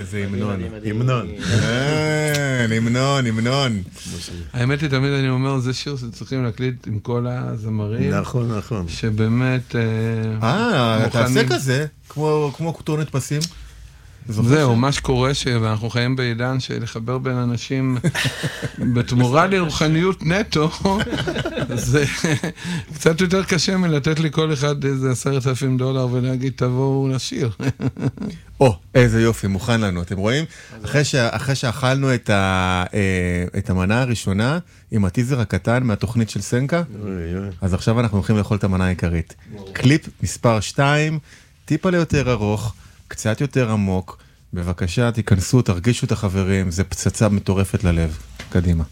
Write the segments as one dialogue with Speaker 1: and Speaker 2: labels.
Speaker 1: איזה המנון.
Speaker 2: האמת היא, תמיד אני אומר, זה שיר שצריכים להקליט עם כל הזמרים.
Speaker 1: נכון.
Speaker 2: שבאמת...
Speaker 1: תעשה כזה, כמו כותונת פסים.
Speaker 2: זהו, מה שקורה שאנחנו חיים בעידן של לחבר בין אנשים בתמורה לרוחניות נטו, זה קצת יותר קשה מלתת לי כל אחד איזה $10,000 ולהגיד תבואו לשיר.
Speaker 1: איזה יופי, מוכן לנו, אתם רואים? אחרי שאכלנו את המנה הראשונה עם הטיזר הקטן מהתוכנית של סנקה, אז עכשיו אנחנו הולכים לאכול את המנה העיקרית. קליפ מספר 2, טיפה ליותר ארוך, קצת יותר עמוק, בבקשה תיכנסו, תרגישו את החברים, זה פצצה מטורפת ללב. קדימה.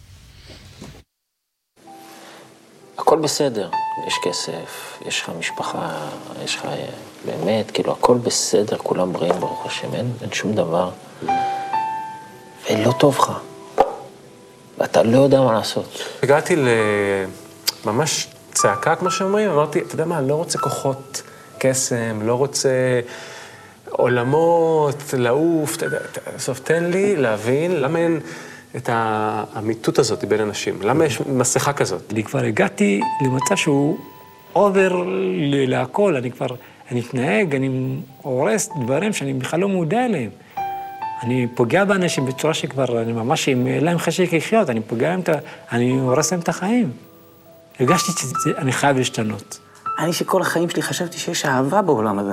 Speaker 3: הכל בסדר, יש כסף, יש לך משפחה, יש לך באמת, כאילו הכל בסדר, כולם בריאים ברוך השם, אין שום דבר. ולא טוב לך. ואתה לא יודע מה לעשות.
Speaker 4: הגעתי לממש צעקה, כמו שאומרים, אמרתי, אתה יודע מה, לא רוצה כוחות קסם, לא רוצה עולמות, לעוף, בסוף תן לי להבין למה אין את האמיתות הזאת בין אנשים, למה יש מסכה כזאת.
Speaker 5: אני כבר הגעתי למצב שהוא עובר להכל, אני מתנהג, אני הורס דברים שאני בכלל לא מודע אליהם. אני פוגע באנשים בצורה שכבר, אני ממש, אין להם חשק לחיות, אני פוגע להם, אני הורס להם את החיים. הרגשתי שאני חייב להשתנות.
Speaker 6: אני שכל החיים שלי חשבתי שיש אהבה בעולם הזה.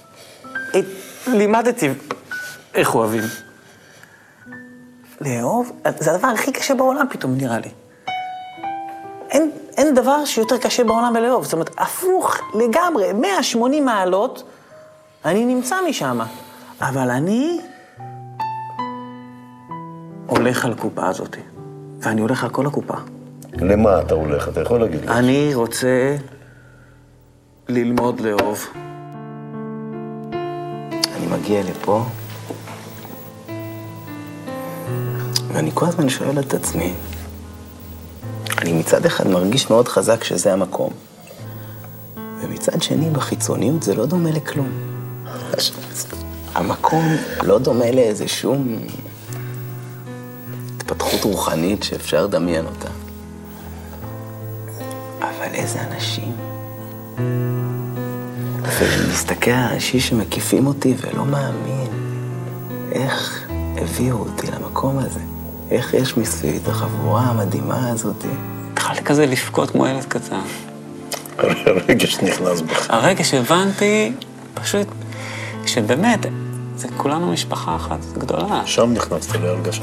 Speaker 6: לימדתי איך אוהבים. לאהוב, זה הדבר הכי קשה בעולם פתאום נראה לי. אין דבר שיותר קשה בעולם בלאהוב, זאת אומרת, הפוך לגמרי, 180 מעלות, אני נמצא משם. אבל אני הולך על הקופה הזאת, ואני הולך על כל הקופה.
Speaker 7: למה אתה הולך? אתה יכול להגיד לי?
Speaker 6: אני רוצה ללמוד לאהוב. אני מגיע לפה, ואני כל הזמן שואל את עצמי, אני מצד אחד מרגיש מאוד חזק שזה המקום, ומצד שני בחיצוניות זה לא דומה לכלום. המקום לא דומה לאיזה שום התפתחות רוחנית שאפשר לדמיין אותה. אבל איזה אנשים. ואני מסתכל על אנשים שמקיפים אותי ולא מאמין איך הביאו אותי למקום הזה. איך יש מסביבי את החבורה המדהימה הזאת.
Speaker 5: התחלתי כזה לפקוד כמו ילד קטן.
Speaker 7: הרגש נכנס בך.
Speaker 5: הרגע שהבנתי, פשוט, שבאמת, זה כולנו משפחה אחת גדולה.
Speaker 7: שם נכנסת להרגשה.